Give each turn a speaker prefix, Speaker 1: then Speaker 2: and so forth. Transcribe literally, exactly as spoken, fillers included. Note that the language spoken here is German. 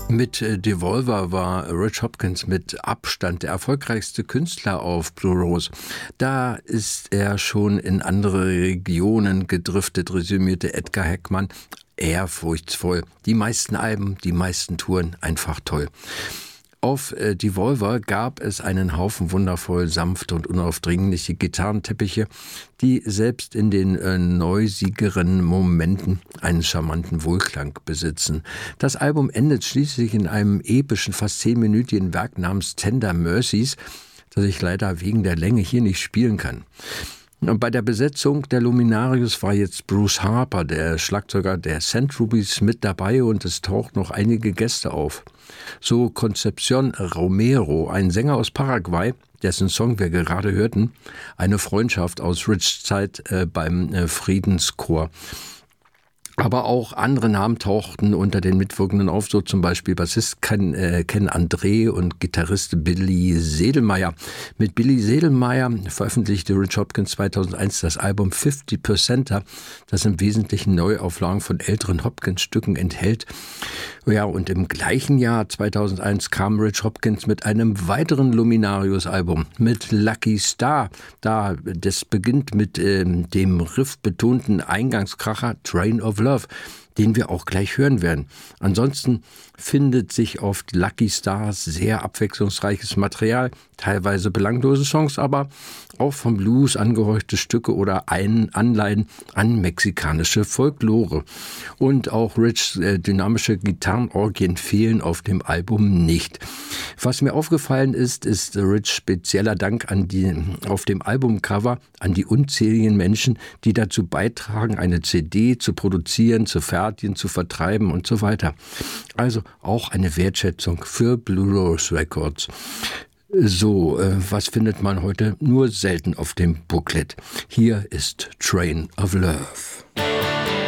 Speaker 1: Mit äh, Devolver war Rich Hopkins mit Abstand der erfolgreichste Künstler auf Blue Rose. Da ist er schon in andere Regionen gedriftet, resümierte Edgar Heckmann. Ehrfurchtsvoll. Die meisten Alben, die meisten Touren, einfach toll. Auf äh, Devolver gab es einen Haufen wundervoll sanfte und unaufdringliche Gitarrenteppiche, die selbst in den äh, neusigeren Momenten einen charmanten Wohlklang besitzen. Das Album endet schließlich in einem epischen, fast zehnminütigen Werk namens Tender Mercies, das ich leider wegen der Länge hier nicht spielen kann. Bei der Besetzung der Luminarius war jetzt Bruce Harper, der Schlagzeuger der Saint Rubies, mit dabei und es taucht noch einige Gäste auf. So Concepcion Romero, ein Sänger aus Paraguay, dessen Song wir gerade hörten, eine Freundschaft aus Richs Zeit äh, beim äh, Friedenschor. Aber auch andere Namen tauchten unter den Mitwirkenden auf, so zum Beispiel Bassist Ken, äh, Ken André und Gitarrist Billy Sedelmeier. Mit Billy Sedelmeier veröffentlichte Rich Hopkins zweitausendeins das Album fifty Percenter, das im Wesentlichen Neuauflagen von älteren Hopkins-Stücken enthält. Ja, und im gleichen Jahr zweitausendeins kam Rich Hopkins mit einem weiteren Luminarius-Album, mit Lucky Star. Da, das beginnt mit ähm, dem riffbetonten Eingangskracher Train of Love, den wir auch gleich hören werden. Ansonsten findet sich auf Lucky Stars sehr abwechslungsreiches Material, teilweise belanglose Songs, aber auch vom Blues angehauchte Stücke oder ein Anleihen an mexikanische Folklore. Und auch Richs äh, dynamische Gitarrenorgien fehlen auf dem Album nicht. Was mir aufgefallen ist, ist Richs spezieller Dank an die, auf dem Albumcover an die unzähligen Menschen, die dazu beitragen, eine C D zu produzieren, zu fertigen, zu vertreiben und so weiter. Also auch eine Wertschätzung für Blue Rose Records. So, äh, was findet man heute nur selten auf dem Booklet? Hier ist Train of Love.